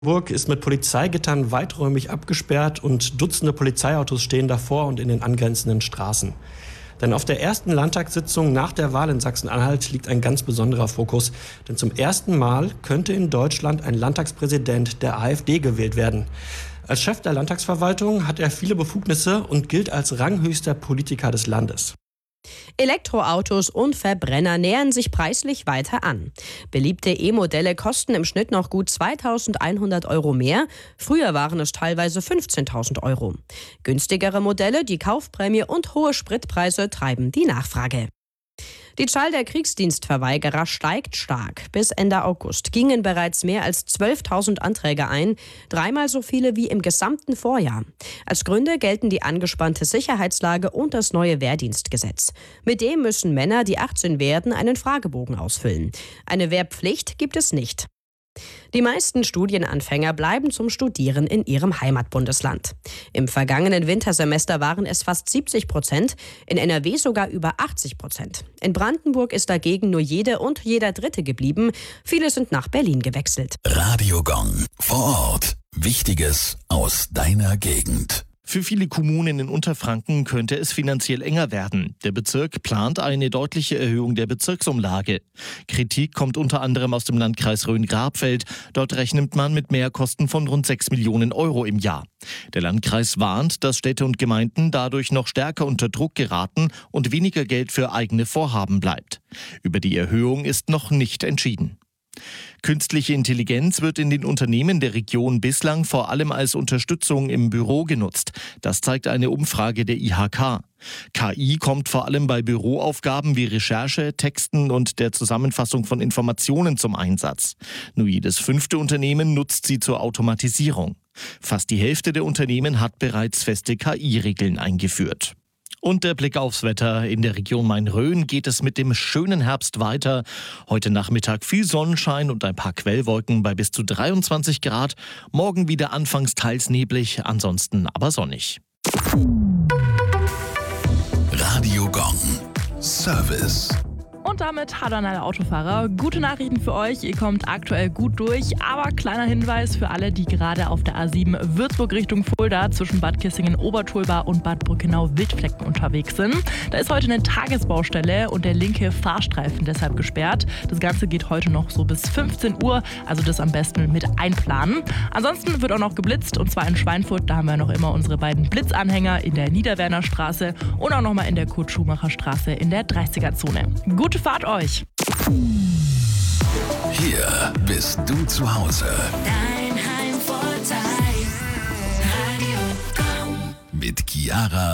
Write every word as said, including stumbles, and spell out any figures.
Burg ist mit Polizeigittern weiträumig abgesperrt und Dutzende Polizeiautos stehen davor und in den angrenzenden Straßen. Denn auf der ersten Landtagssitzung nach der Wahl in Sachsen-Anhalt liegt ein ganz besonderer Fokus. Denn zum ersten Mal könnte in Deutschland ein Landtagspräsident der AfD gewählt werden. Als Chef der Landtagsverwaltung hat er viele Befugnisse und gilt als ranghöchster Politiker des Landes. Elektroautos und Verbrenner nähern sich preislich weiter an. Beliebte E-Modelle kosten im Schnitt noch gut zweitausendeinhundert Euro mehr. Früher waren es teilweise fünfzehntausend Euro. Günstigere Modelle, die Kaufprämie und hohe Spritpreise treiben die Nachfrage. Die Zahl der Kriegsdienstverweigerer steigt stark. Bis Ende August gingen bereits mehr als zwölftausend Anträge ein, dreimal so viele wie im gesamten Vorjahr. Als Gründe gelten die angespannte Sicherheitslage und das neue Wehrdienstgesetz. Mit dem müssen Männer, die achtzehn werden, einen Fragebogen ausfüllen. Eine Wehrpflicht gibt es nicht. Die meisten Studienanfänger bleiben zum Studieren in ihrem Heimatbundesland. Im vergangenen Wintersemester waren es fast siebzig Prozent, in N R W sogar über achtzig Prozent. In Brandenburg ist dagegen nur jede und jeder Dritte geblieben. Viele sind nach Berlin gewechselt. Radio Gong. Vor Ort. Wichtiges aus deiner Gegend. Für viele Kommunen in Unterfranken könnte es finanziell enger werden. Der Bezirk plant eine deutliche Erhöhung der Bezirksumlage. Kritik kommt unter anderem aus dem Landkreis Rhön-Grabfeld. Dort rechnet man mit Mehrkosten von rund sechs Millionen Euro im Jahr. Der Landkreis warnt, dass Städte und Gemeinden dadurch noch stärker unter Druck geraten und weniger Geld für eigene Vorhaben bleibt. Über die Erhöhung ist noch nicht entschieden. Künstliche Intelligenz wird in den Unternehmen der Region bislang vor allem als Unterstützung im Büro genutzt. Das zeigt eine Umfrage der I H K. K I kommt vor allem bei Büroaufgaben wie Recherche, Texten und der Zusammenfassung von Informationen zum Einsatz. Nur jedes fünfte Unternehmen nutzt sie zur Automatisierung. Fast die Hälfte der Unternehmen hat bereits feste K I-Regeln eingeführt. Und der Blick aufs Wetter. In der Region Main-Rhön geht es mit dem schönen Herbst weiter. Heute Nachmittag viel Sonnenschein und ein paar Quellwolken bei bis zu dreiundzwanzig Grad. Morgen wieder anfangs teils neblig, ansonsten aber sonnig. Radio Gong. Service. Und damit hallo an alle Autofahrer. Gute Nachrichten für euch, ihr kommt aktuell gut durch, aber kleiner Hinweis für alle, die gerade auf der A sieben Würzburg Richtung Fulda zwischen Bad Kissingen-Obertolba und Bad Brückenau-Wildflecken unterwegs sind. Da ist heute eine Tagesbaustelle und der linke Fahrstreifen deshalb gesperrt. Das Ganze geht heute noch so bis fünfzehn Uhr, also das am besten mit einplanen. Ansonsten wird auch noch geblitzt und zwar in Schweinfurt, da haben wir noch immer unsere beiden Blitzanhänger in der Niederwerner Straße und auch nochmal in der Kurt-Schumacher-Straße in der dreißiger-Zone. Gute Fahrt euch! Hier bist du zu Hause. Dein Heimvorteil. Radio Gong. Mit Chiara